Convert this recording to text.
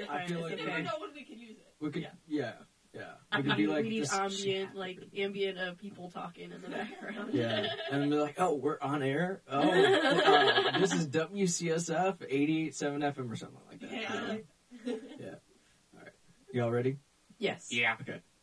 I feel like I never know when we could use it. we could, yeah. We We could be like need this ambient people talking in the background. Yeah, and be like, oh, we're on air? Oh, this is WCSF 88.7 FM or something like that. Yeah. Yeah. All right. Y'all ready? Yes. Yeah. Okay.